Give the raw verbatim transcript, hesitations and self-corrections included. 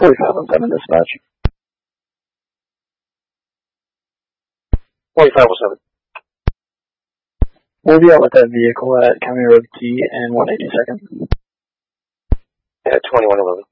forty-five oh seven dispatch. forty-five oh seven. We'll be out with that vehicle at County Road Key and one eighty-second. Yeah, twenty-one eleven.